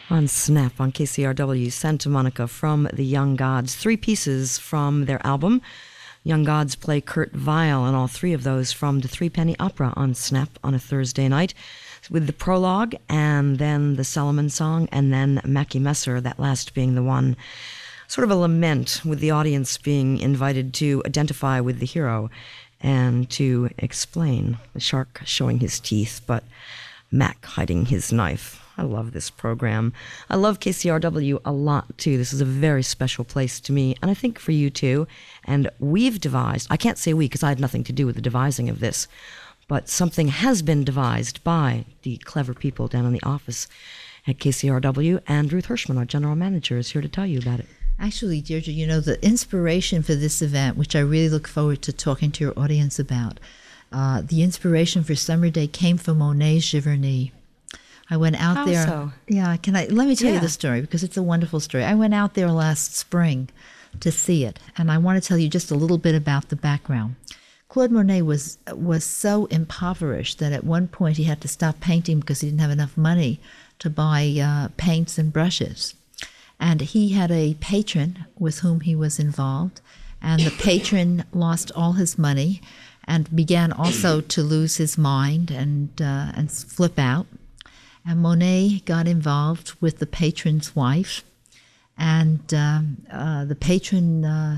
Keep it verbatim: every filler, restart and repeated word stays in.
On Snap on K C R W, Santa Monica from the Young Gods. Three pieces from their album. Young Gods play Kurt Weill, and all three of those from the Three Penny Opera on Snap on a Thursday night, with the prologue, and then the Solomon song, and then Mackie Messer, that last being the one, sort of a lament, with the audience being invited to identify with the hero and to explain the shark showing his teeth, but Mac hiding his knife. I love this program. I love K C R W a lot, too. This is a very special place to me, and I think for you, too. And we've devised, I can't say we because I had nothing to do with the devising of this, but something has been devised by the clever people down in the office at K C R W, and Ruth Hirschman, our general manager, is here to tell you about it. Actually, Deirdre, you know, the inspiration for this event, which I really look forward to talking to your audience about, uh, the inspiration for Summer Day came from Monet Giverny. I went out How there. so? Yeah, can I? Let me tell Yeah. you the story because it's a wonderful story. I went out there last spring to see it, and I want to tell you just a little bit about the background. Claude Monet was was so impoverished that at one point he had to stop painting because he didn't have enough money to buy uh, paints and brushes. And he had a patron with whom he was involved, and the patron lost all his money and began also to lose his mind and uh, and flip out. And Monet got involved with the patron's wife, and um, uh, the patron uh,